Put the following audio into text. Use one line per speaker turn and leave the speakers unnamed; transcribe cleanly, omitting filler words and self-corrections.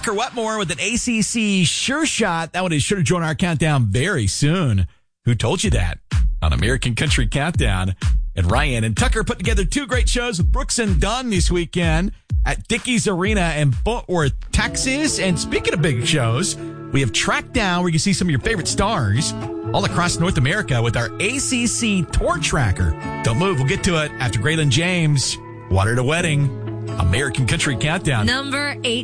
Tucker Wetmore with an ACC sure shot. That one is sure to join our countdown very soon. Who told you that? On American Country Countdown. And Ryan and Tucker put together two great shows with Brooks and Dunn this weekend at Dickies Arena in Fort Worth, Texas. And speaking of big shows, we have Track Down where you can see some of your favorite stars all across North America with our ACC Tour Tracker. Don't move. We'll get to it after Graylin James. Water to Wedding. American Country Countdown.
Number 8.